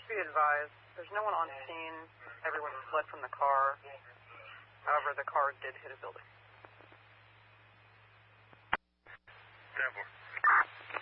be advised, there's no one on scene. Everyone fled from the car. However, the car did hit a building.